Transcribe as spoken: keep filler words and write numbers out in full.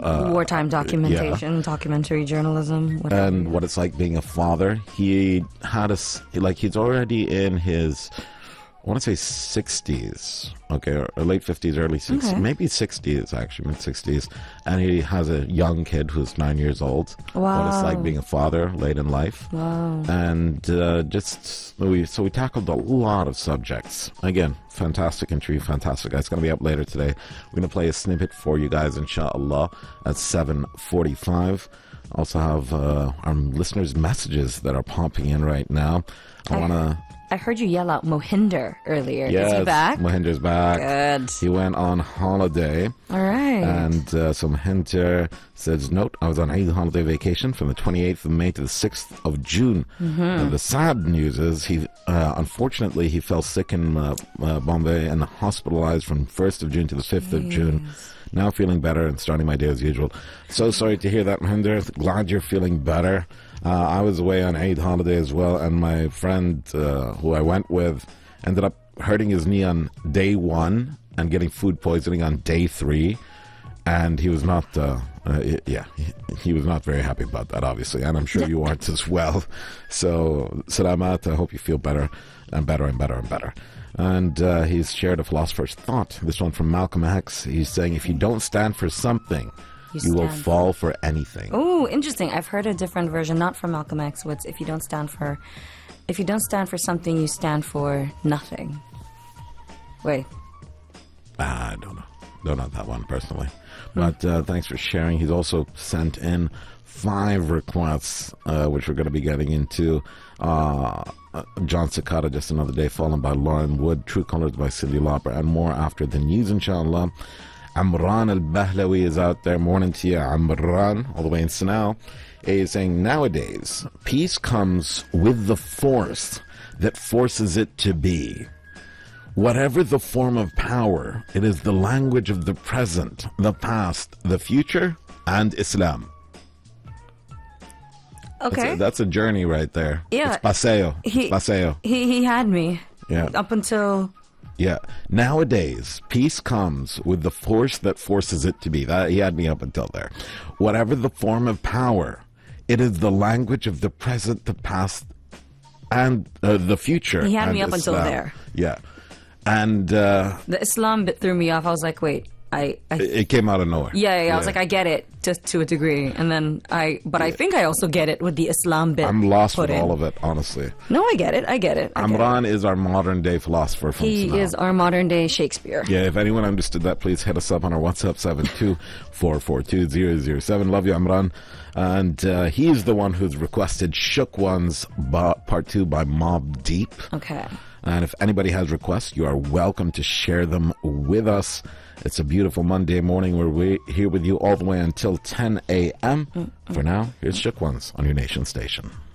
uh, wartime documentation, yeah. documentary journalism, whatever. And what it's like being a father. He had a like he's already in his, I want to say sixties, okay, or, or late fifties, early sixties, okay. maybe sixties actually, mid sixties, and he has a young kid who's nine years old. Wow. What it's like being a father late in life. Wow. And uh, just we so we tackled a lot of subjects. Again, fantastic interview, fantastic. It's going to be up later today. We're going to play a snippet for you guys, inshallah, at seven forty-five. Also have uh, our listeners' messages that are popping in right now. I, I want to. I heard you yell out Mohinder earlier. Yes, is he back? Mohinder's back. Good. He went on holiday. All right. And uh, so Mohinder says, note, I was on Eid holiday vacation from the twenty-eighth of May to the sixth of June. Mm-hmm. And the sad news is, he uh, unfortunately, he fell sick in uh, uh, Bombay and hospitalized from first of June to the fifth of June. Now feeling better and starting my day as usual. So sorry to hear that, Mohinder. Glad you're feeling better. Uh, I was away on Eid holiday as well, and my friend uh, who I went with ended up hurting his knee on day one and getting food poisoning on day three. And he was not, uh, uh, yeah, he, he was not very happy about that, obviously. And I'm sure you aren't as well. So, Salamat, I hope you feel better and better and better and better. And uh, he's shared a philosopher's thought. This one from Malcolm X. He's saying, if you don't stand for something, you, you will fall for anything. Oh, interesting. I've heard a different version, not from Malcolm X. What's if you don't stand for, if you don't stand for something, you stand for nothing. Wait. I don't know. Don't know that one personally. But uh, thanks for sharing. He's also sent in five requests, uh, which we're going to be getting into. Uh, uh, John Cicada, Just Another Day, Fallen by Lauren Wood, True Colors by Cyndi Lauper, and more after the news, inshallah. Amran al-Bahlawi is out there. Morning to you, Amran, all the way in Sanaa. Is saying, nowadays, peace comes with the force that forces it to be. Whatever the form of power, it is the language of the present, the past, the future, and Islam. Okay. That's a, that's a journey right there. Yeah. It's paseo. He, paseo. He, he had me. Yeah. Up until... Yeah. Nowadays, peace comes with the force that forces it to be. That, he had me up until there. Whatever the form of power, it is the language of the present, the past, and uh, the future. He had me up Islam. until there. Yeah. And uh, the Islam bit threw me off. I was like, wait, I... I it came out of nowhere. Yeah, yeah, yeah. yeah. I was like, I get it, just to a degree. And then I... But yeah. I think I also get it with the Islam bit. I'm lost with in. all of it, honestly. No, I get it. I get it. I Amran get it. is our modern-day philosopher from He Sanaa. is our modern-day Shakespeare. Yeah, if anyone understood that, please hit us up on our WhatsApp, seven two four four two zero zero seven. Love you, Amran. And uh, he's the one who's requested Shook Ones Part two by Mobb Deep. Okay. And if anybody has requests, you are welcome to share them with us. It's a beautiful Monday morning. We're here with you all the way until ten a.m. Mm-hmm. For now, here's Shook Ones on your nation station.